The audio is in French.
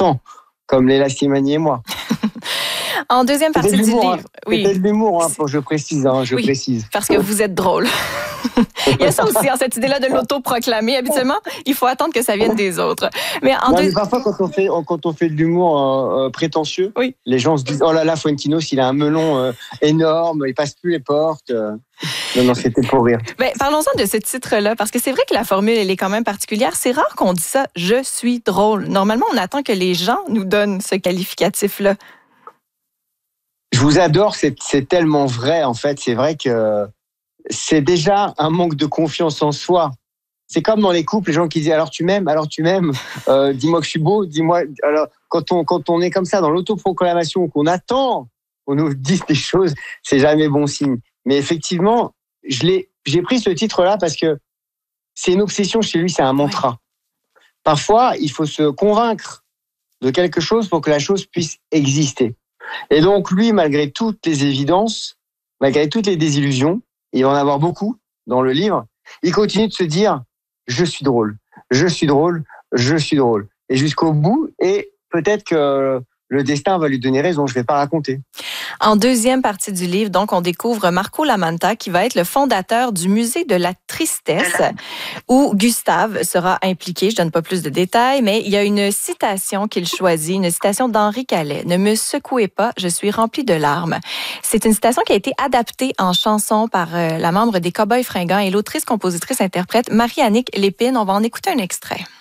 important, comme Léla Slimani et moi. En deuxième partie du livre... Oui. C'est de l'humour, je précise. Précise. Parce que vous êtes drôle. Il y a ça aussi, cette idée-là de l'auto-proclamer. Habituellement, il faut attendre que ça vienne des autres. Mais parfois, quand on fait de l'humour prétentieux, les gens se disent « Oh là là, Fuentinos, il a un melon énorme, il passe plus les portes. » Non, c'était pour rire. Parlons-en de ce titre-là, parce que c'est vrai que la formule, elle est quand même particulière. C'est rare qu'on dise ça « je suis drôle ». Normalement, on attend que les gens nous donnent ce qualificatif-là. Je vous adore, c'est tellement vrai, en fait. C'est vrai que c'est déjà un manque de confiance en soi. C'est comme dans les couples, les gens qui disent « alors tu m'aimes, dis-moi que je suis beau, dis-moi... » Alors, quand on est comme ça, dans l'autoproclamation, qu'on attend qu'on nous dise des choses, c'est jamais bon signe. Mais effectivement, j'ai pris ce titre-là parce que c'est une obsession chez lui, c'est un mantra. Parfois, il faut se convaincre de quelque chose pour que la chose puisse exister. Et donc, lui, malgré toutes les évidences, malgré toutes les désillusions, il va en avoir beaucoup dans le livre, il continue de se dire « je suis drôle, je suis drôle, je suis drôle ». Et jusqu'au bout, et peut-être que le destin va lui donner raison, je ne vais pas raconter. En deuxième partie du livre, donc, on découvre Marco Lamanta, qui va être le fondateur du Musée de la Tristesse, où Gustave sera impliqué. Je ne donne pas plus de détails, mais il y a une citation qu'il choisit, une citation d'Henri Calais. « Ne me secouez pas, je suis rempli de larmes ». C'est une citation qui a été adaptée en chanson par la membre des Cowboys Fringants et l'autrice, compositrice, interprète Marie-Annick Lépine. On va en écouter un extrait.